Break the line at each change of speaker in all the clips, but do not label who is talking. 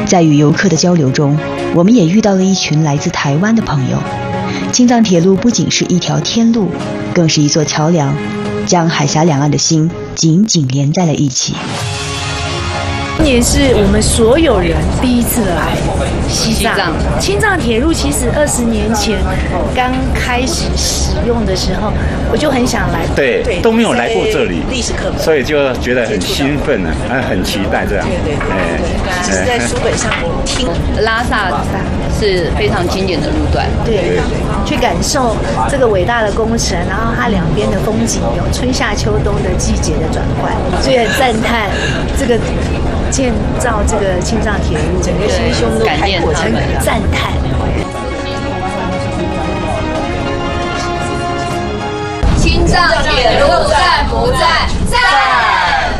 在与游客的交流中，我们也遇到了一群来自台湾的朋友。青藏铁路不仅是一条天路，更是一座桥梁，将海峡两岸的心紧紧连在了一起。
今年是我们所有人第一次来西藏。青藏铁路其实20年前刚开始使用的时候，我就很想来。
对，都没有来过这里，
历史课本，
所以就觉得很兴奋啊，很期待这样。
其实在书本上听
拉萨是非常经典的路段，
对，去感受这个伟大的工程，然后它两边的风景有春夏秋冬的季节的转换，所以很赞叹这个。建造这个青藏铁路，整个心胸都开阔，很赞叹。
青藏铁路赞不赞？赞！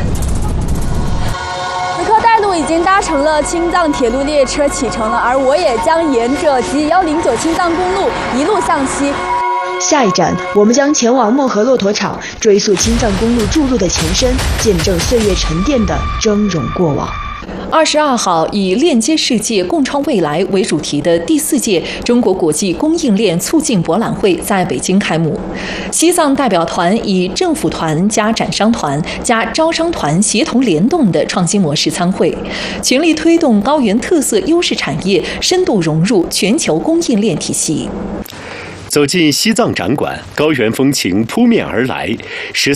此刻带路已经搭乘了青藏铁路列车启程了，而我也将沿着 G109青藏公路一路向西。
下一站，我们将前往漠河骆驼场，追溯青藏公路筑路的前身，见证岁月沉淀的峥嵘过往。
22号以链接世界、共创未来为主题的第4届中国国际供应链促进博览会在北京开幕。西藏代表团以政府团加展商团加招商团协同联动的创新模式参会，全力推动高原特色优势产业深度融入全球供应链体系。
走进西藏展馆，高原风情扑面而来。